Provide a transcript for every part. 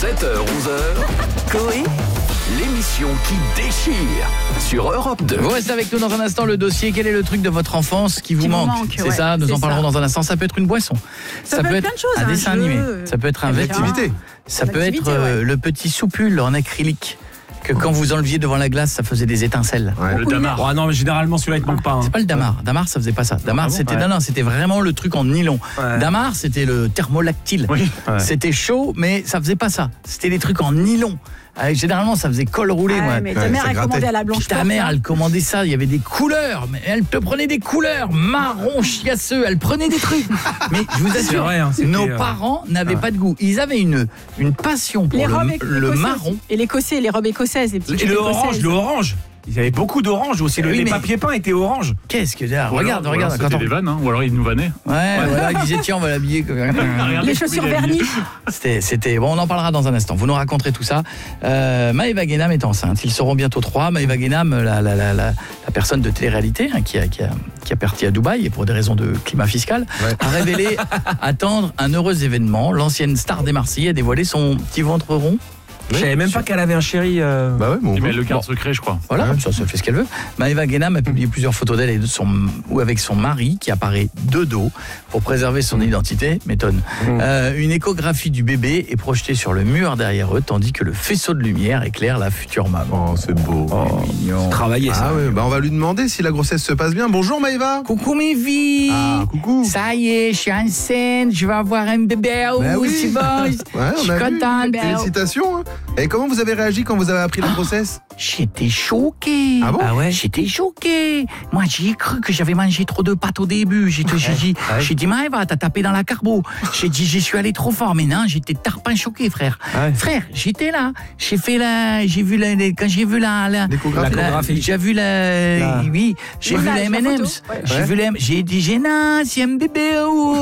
7h-11h, Coé, l'émission qui déchire sur Europe 2. Vous restez avec nous dans un instant, le dossier. Quel est le truc de votre enfance qui vous manque? C'est ça, nous en parlerons dans un instant. Ça peut être une boisson. Ça peut être plein de choses, un dessin animé. Ça peut être un activité. Ça peut être le petit soupule en acrylique que quand vous enleviez devant la glace, ça faisait des étincelles. Ouais, le damar. Oh non, mais généralement celui-là il te manque pas. Hein. C'est pas le damar. Damar, ça faisait pas ça. Damar, c'était non, c'était vraiment le truc en nylon. Ouais. Damar, c'était le thermolactyle. Oui. Ouais. C'était chaud, mais ça faisait pas ça. C'était des trucs en nylon. Généralement, ça faisait col roulé. Moi. Mais ta mère, elle commandait à la blanche. Ta mère, elle commandait ça. Il y avait des couleurs. Mais elle te prenait des couleurs marron chiasseux. Elle prenait des trucs. Mais je vous assure, vrai, hein, nos parents n'avaient pas de goût. Ils avaient une passion pour le marron. Et l'écossais, les robes écossaises. Et le orange. Ils avaient beaucoup d'orange aussi. Les papiers peints étaient orange. Qu'est-ce que c'est? Regarde. C'était des vannes, hein. Ou alors ils nous vannaient. Ouais, voilà, ils disaient tiens, on va l'habiller. Les chaussures vernies. C'était bon, on en parlera dans un instant. Vous nous raconterez tout ça. Maëva Guénam est enceinte. Ils seront bientôt 3. Maëva Guénam, la personne de télé-réalité qui a parti à Dubaï et pour des raisons de climat fiscal, a révélé attendre un heureux événement. L'ancienne star des Marseillais a dévoilé son petit ventre rond. Je savais même pas qu'elle avait un chéri. Bah ouais, bon. Mais elle le garde secret, je crois. Voilà, ça fait ce qu'elle veut. Maëva Guénam a publié plusieurs photos d'elle ou avec son mari qui apparaît de dos pour préserver son identité, m'étonne. Une échographie du bébé est projetée sur le mur derrière eux, tandis que le faisceau de lumière éclaire la future maman. Oh, c'est beau. Mignon. Travailler ça. Ah ouais, bah on va lui demander si la grossesse se passe bien. Bonjour Maëva. Coucou mes vies. Ah, coucou. Ça y est, je suis enceinte, je vais avoir un bébé. Oui. C'est bon. Ouais, Je suis on a vu. contente. Félicitations. Hein. Et comment vous avez réagi quand vous avez appris la grossesse? J'étais choquée. Ah bon? J'étais choquée. Moi, j'y ai cru que j'avais mangé trop de pâtes au début. J'ai dit, Maëva, t'as tapé dans la carbo. J'ai dit, j'y suis allé trop fort. Mais non, j'étais tarpin choqué, frère. Ouais. Frère, j'étais là. J'ai vu L'échographie. j'ai vu la M&M's. J'ai dit, Géna, c'est un bébé.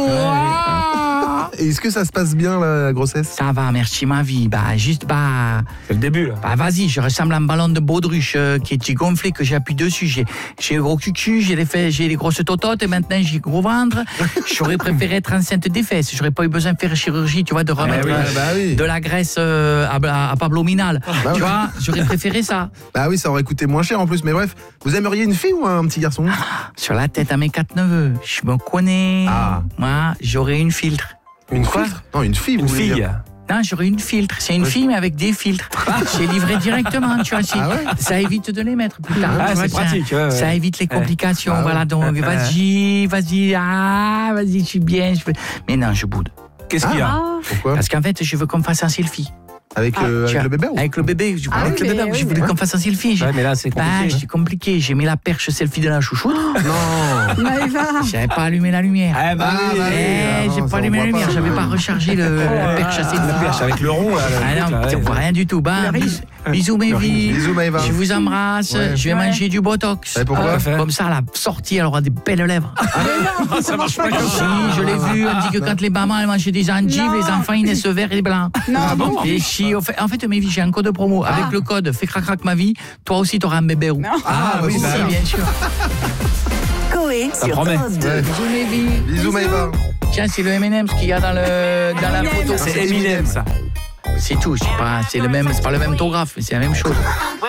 Et est-ce que ça se passe bien la grossesse? Ça va, merci ma vie. C'est le début là. Vas-y, je ressemble à un ballon de baudruche qui est gonflé, que j'appuie dessus. J'ai le gros cucu, j'ai les grosses tototes et maintenant j'ai le gros ventre. J'aurais préféré être enceinte des fesses. J'aurais pas eu besoin de faire chirurgie, tu vois, de remettre de la graisse à abdominale. Tu vois, j'aurais préféré ça. Bah oui, ça aurait coûté moins cher en plus. Mais bref, vous aimeriez une fille ou un petit garçon? Sur la tête à mes 4 neveux, je me connais. Moi, j'aurais une filtre. Une filtre? Non, une fille. Une vous voulez fille. dire. Non, j'aurais une filtre. C'est une fille, mais avec des filtres. C'est livré directement, tu vois. Ça évite de les mettre plus tard. Ah, c'est pratique. Ça évite les complications. Ah ouais. Voilà, donc vas-y, je suis bien. Mais non, je boude. Qu'est-ce qu'il y a? Pourquoi? Parce qu'en fait, je veux qu'on me fasse un selfie. Avec le bébé ou? Avec le bébé, je voulais qu'on me fasse un selfie. Ouais, mais là c'est compliqué. C'est compliqué. J'ai mis la perche selfie de la chouchoute. Non. Maëva. J'avais pas allumé la lumière. J'ai non, pas ça, allumé on la voit lumière. pas. J'avais pas rechargé la perche assez La perche avec le rond là. on voit rien du tout. Bisous mes vies. Bisous Maëva. Je vous embrasse. Ouais. Je vais manger du Botox. Et pourquoi? Comme ça, à la sortie, elle aura des belles lèvres. Ça marche pas comme Si, ça. je l'ai vu. On dit que quand les mamans elles mangent des endives, Non. les enfants ils naissent verts et blancs. Non, Et si, en fait, mes vies, j'ai un code promo. Avec le code Fais crac crac ma vie, toi aussi t'auras un bébé. Non. Ah oui, Si, bah alors. bien sûr. Coé sur promet. Europe 2. Ouais. Bisous mes vies. Bisous Maëva. Tiens, c'est le M&M's qu'il y a dans la photo. C'est Eminem ça. C'est tout. C'est pas le même autographe, mais c'est la même chose.